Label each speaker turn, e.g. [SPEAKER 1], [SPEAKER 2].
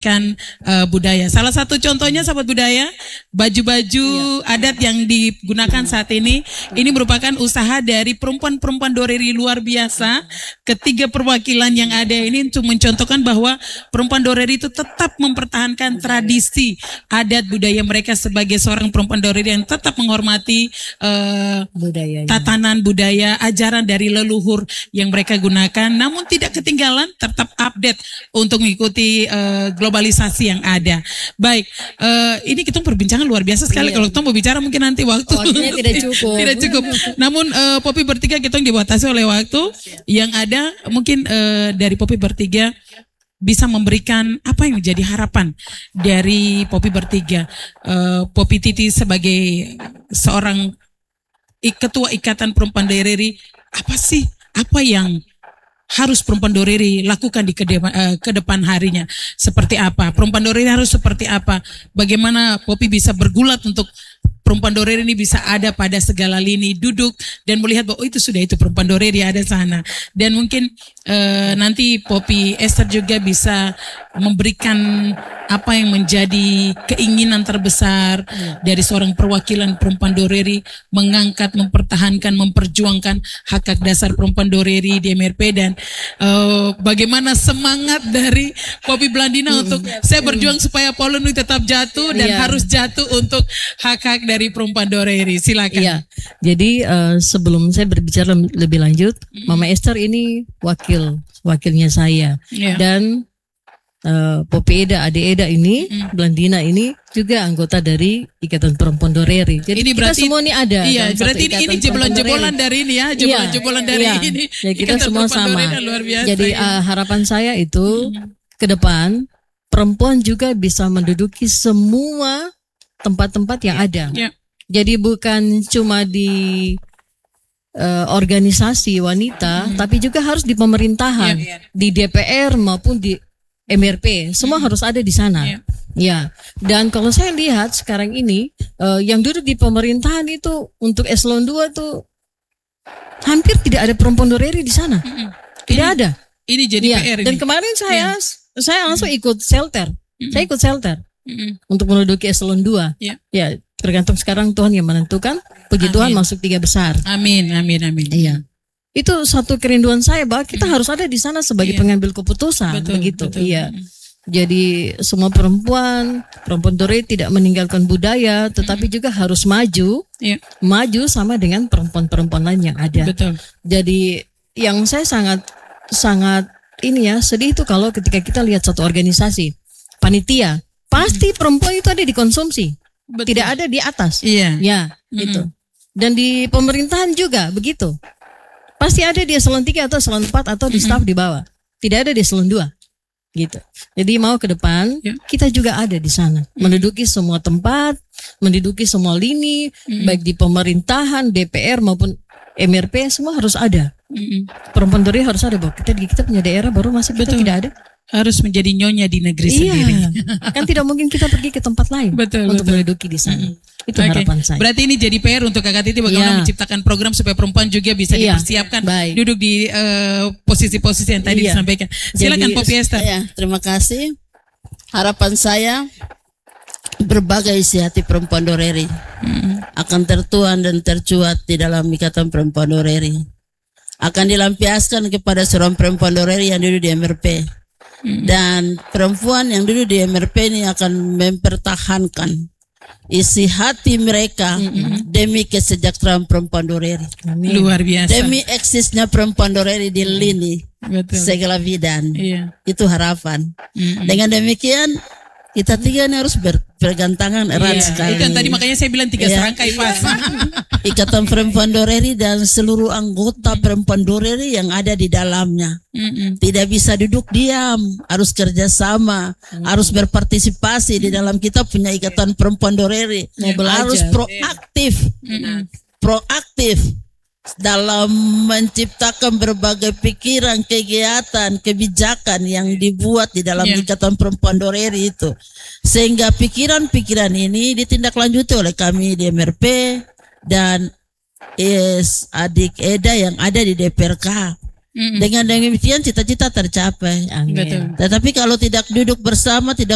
[SPEAKER 1] melestarikan budaya. Salah satu contohnya sahabat budaya, baju-baju adat yang digunakan saat ini merupakan usaha dari perempuan-perempuan Doreri luar biasa. Ketiga perwakilan yang ada ini untuk mencontohkan bahwa perempuan Doreri itu tetap mempertahankan tradisi adat budaya mereka sebagai seorang perempuan Doreri yang tetap menghormati tatanan budaya, ajaran dari leluhur yang mereka gunakan, namun tidak ketinggalan, tetap update untuk mengikuti globalisasi yang ada. Baik, ini kita perbincangan luar biasa sekali. Kalau kita mau bicara mungkin nanti waktunya
[SPEAKER 2] tidak cukup.
[SPEAKER 1] Tidak cukup. Namun Poppy bertiga kita dibatasi oleh waktu. Yang ada mungkin dari Poppy bertiga bisa memberikan apa yang menjadi harapan dari Poppy bertiga. Poppy Titi sebagai seorang ketua Ikatan Perempuan Doreri, apa yang harus perempuan Doreri lakukan di ke depan harinya? Seperti apa? Perempuan Doreri harus seperti apa? Bagaimana Poppy bisa bergulat untuk perempuan Doreri ini bisa ada pada segala lini, duduk dan melihat bahwa itu perempuan Doreri ada sana. Dan mungkin nanti Poppy Esther juga bisa memberikan apa yang menjadi keinginan terbesar dari seorang perwakilan perempuan Doreri, mengangkat, mempertahankan, memperjuangkan hak dasar perempuan Doreri di MRP, dan bagaimana semangat dari Poppy Blandina untuk saya berjuang supaya Polonui tetap jatuh dan harus jatuh untuk hak-hak dari perempuan Doreri. Silakan.
[SPEAKER 2] Iya. Jadi sebelum saya berbicara lebih lanjut, Mama Esther ini wakilnya saya, dan Poppy Eda, Ade Eda ini, Blandina ini juga anggota dari Ikatan Perempuan Doreri. Jadi
[SPEAKER 1] ini
[SPEAKER 2] berarti, kita semua ini ada.
[SPEAKER 1] Iya, berarti ini jebolan-jebolan dari ini ya, jebolan-jebolan dari ini.
[SPEAKER 2] Ya, kita semua sama. Jadi harapan saya itu ke depan perempuan juga bisa menduduki semua tempat-tempat yang ada. Jadi bukan cuma di organisasi wanita, tapi juga harus di pemerintahan, di DPR maupun di MRP, semua harus ada di sana. Ya, dan kalau saya lihat sekarang ini yang duduk di pemerintahan itu untuk eselon 2 tuh hampir tidak ada perempuan Doreri di sana. Tidak ada.
[SPEAKER 1] Ini jadi PR.
[SPEAKER 2] Dan kemarin saya langsung ikut shelter. Saya ikut shelter untuk menduduki eselon 2. Ya, tergantung sekarang Tuhan yang menentukan. Puji Tuhan masuk 3 besar.
[SPEAKER 1] Amin.
[SPEAKER 2] Iya. Itu satu kerinduan saya bahwa kita harus ada di sana sebagai pengambil keputusan. Betul. Iya. Jadi semua perempuan Doreri tidak meninggalkan budaya, tetapi juga harus maju sama dengan perempuan-perempuan lain yang ada.
[SPEAKER 1] Betul.
[SPEAKER 2] Jadi yang saya sangat sedih itu kalau ketika kita lihat satu organisasi panitia, pasti perempuan itu ada dikonsumsi. Betul. Tidak ada di atas. Ya, itu. Dan di pemerintahan juga begitu. Pasti ada di eselon 3 atau eselon 4 atau di staf di bawah. Tidak ada di eselon 2. Gitu. Jadi mau ke depan kita juga ada di sana, menduduki semua tempat, menduduki semua lini, baik di pemerintahan, DPR maupun MRP, semua harus ada. Perempuan Doreri harus ada, bahwa kita punya daerah baru masih kita tidak ada.
[SPEAKER 1] Harus menjadi nyonya di negeri sendiri.
[SPEAKER 2] Kan tidak mungkin kita pergi ke tempat lain untuk menduduki di sana. Itu harapan saya.
[SPEAKER 1] Berarti ini jadi PR untuk Kakak Titi bagaimana menciptakan program supaya perempuan juga bisa dipersiapkan duduk di posisi-posisi yang tadi disampaikan. Silakan Poppy Esther.
[SPEAKER 3] Terima kasih. Harapan saya berbagai isi hati perempuan Doreri akan tertuang dan tercuat di dalam Ikatan Perempuan Doreri. Akan dilampiaskan kepada seorang perempuan Doreri yang duduk di MRP. Dan perempuan yang duduk di MRP ini akan mempertahankan isi hati mereka demi kesejahteraan perempuan Doreri.
[SPEAKER 1] Luar biasa.
[SPEAKER 3] Demi eksisnya perempuan Doreri di lini segala bidang. Itu harapan. Dengan demikian kita tiga ini harus bergantangan erat sekali.
[SPEAKER 1] Itu yang tadi makanya saya bilang 3 serangkai pas.
[SPEAKER 3] Ikatan Perempuan Doreri dan seluruh anggota perempuan Doreri yang ada di dalamnya. Tidak bisa duduk diam, harus kerjasama, harus berpartisipasi di dalam kita punya Ikatan Perempuan Doreri. Harus proaktif dalam menciptakan berbagai pikiran, kegiatan, kebijakan yang dibuat di dalam Ikatan Perempuan Doreri itu. Sehingga pikiran-pikiran ini ditindaklanjuti oleh kami di MRP dan adik Eda yang ada di DPRK. Dengan demikian cita-cita tercapai.
[SPEAKER 1] Betul.
[SPEAKER 3] Tetapi kalau tidak duduk bersama, tidak